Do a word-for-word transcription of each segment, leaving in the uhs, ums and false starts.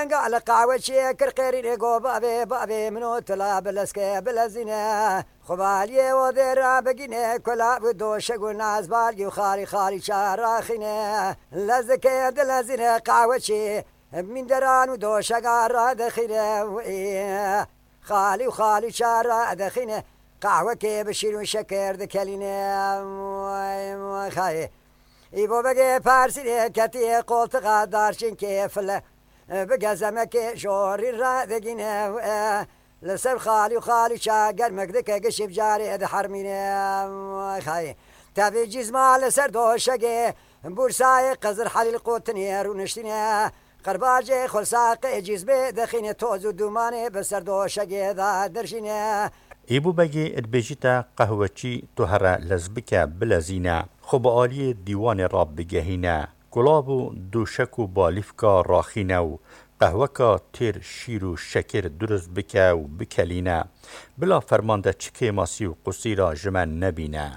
قال قهوة شكر قرين قوب أبي بابي منو تلا بلسكي بلزينة خبالي وذرا بقينة كلا بدوش قلنا زبالي وخالي خالي شاراخينة لزكي دلزينة قهوة شي من دران ودوش قارة دخينة خالي وخالي شارة دخينة قهوة كي بشير وشكر دكالينة خاي إيبو بقي بارسينة كتي قولت غادارشين كيفله بقزمك شوري رادقينه لسر خالي وخالي شاقر مقدك قشب جاري اد حرمينه خاي تابي جزما لسر دوشقي بورساي قزر حليل قوتنير ونشتينه قرباجي خلصاق جزبي دخينه توزو دوماني بسر دوشقي ذا درشينه ایبو بگی ادبیجیتا قهوچی تو هر لزبکه بلزینه خوب آلی دیوان را بگهینه گلابو دوشکو بالیفکا راخینه و قهوکا تیر شیر و شکر درست بکه و بکلینه بلا فرمانده چکه ماسی و قصی را جمن نبینه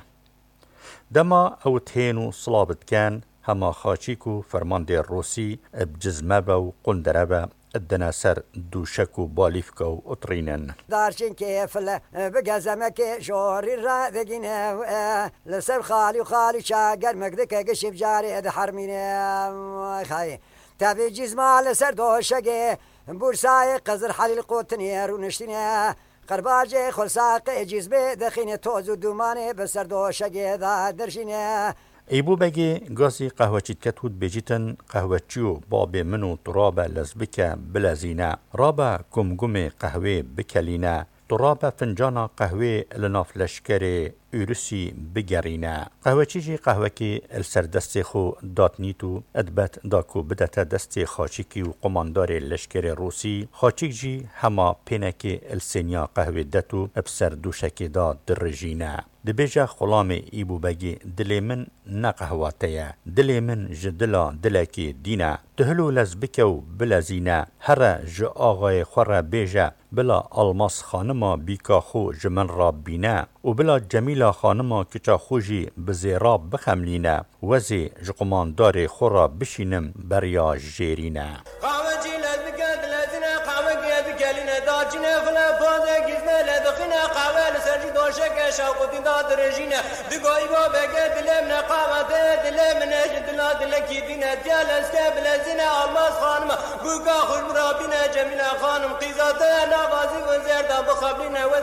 دما او تینو صلابت کن هما خاچیکو فرمانده روسی بجزمه و قندره با ادنا سر دوشکو بالیفکا و اطرینن دارشين كيف بقزمك شوري رادقينه لسر خالي وخالي شاقر مقدك قشب جاري اد حرمينه خاي تابي جزما لسر دوشقي بورساي قزر حليل قوتنير ونشتينه قرباجي خلصاق جزبي دخينه توزو دوماني بسر دوشقي ذا درشينه ایبو بگی گازی قهوچیت کتود بجیتن قهوچیو باب منو ترابه لزبکه بلزینه رابه گمگم قهوه بکلینه ترابه فنجان قهوه لناف لشکر ایرسی بگرینه قهوچی جی قهوه که السر دست خو داتنیتو ادبت داکو بدت دست خاچیکی و قماندار لشکر روسی خاچیک جی هما پینک السنیا قهوه دتو ابسر دوشکی دا درجینه دبیجه خلام ایبو بگی دلی من نقهواتیه دلی من جدلا دلکی دینه تهلو لزبکو بلزینه هر ج آغای خور بیجه بلا الماس خانما بیکا خو جمن را بینه و بلا جمیلا خانما کچا خوشی بزیرا بخملینه وزی جقماندار خورا بشینم بریا جیرینه قهوه جی لزبکه دلزینه قهوه گید کلینه دارچینه فلا فازه گزنه لدخینه قهوه لسرجی دوشک شاقوتی داد رژینه دگاهی با بگه دلم نقامته دلم نجد دلا دلکی دینه دیال اسکه بلزینه آلماس خانم بوگا خوش مرابینه جمیله خانم قیزاته نوازی و زیرده بخبرینه